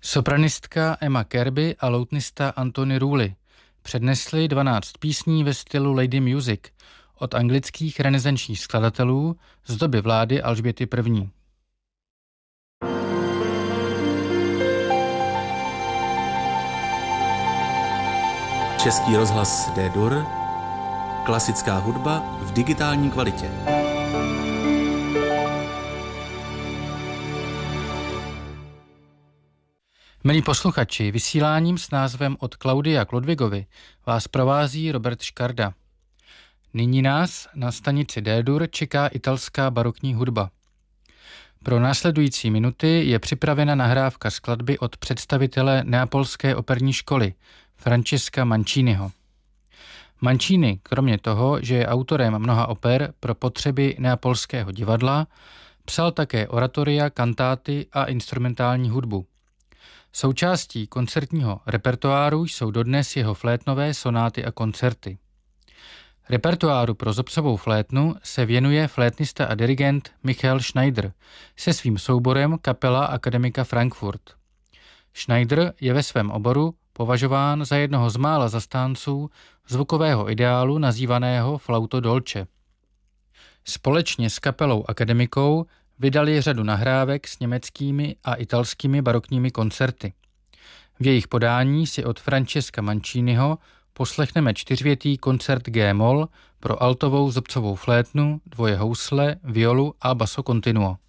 Sopranistka Emma Kirby a loutnista Anthony Rowley přednesli 12 písní ve stylu Lady Music od anglických renesančních skladatelů z doby vlády Alžběty I. Český rozhlas D-Dur, klasická hudba v digitální kvalitě. Milí posluchači, vysíláním s názvem Od Klaudia k Ludwigovi vás provází Robert Škarda. Nyní nás na stanici D-Dur čeká italská barokní hudba. Pro následující minuty je připravena nahrávka skladby od představitele neapolské operní školy Francesca Manciniho. Mancini, kromě toho, že je autorem mnoha oper pro potřeby neapolského divadla, psal také oratoria, kantáty a instrumentální hudbu. Součástí koncertního repertoáru jsou dodnes jeho flétnové sonáty a koncerty. Repertoáru pro zobcovou flétnu se věnuje flétnista a dirigent Michael Schneider se svým souborem Kapela Akademika Frankfurt. Schneider je ve svém oboru považován za jednoho z mála zastánců zvukového ideálu nazývaného flauto dolce. Společně s kapelou Akademikou vydali řadu nahrávek s německými a italskými barokními koncerty. V jejich podání si od Francesca Manciniho poslechneme čtyřvětý koncert G-moll pro altovou zobcovou flétnu, dvoje housle, violu a basso continuo.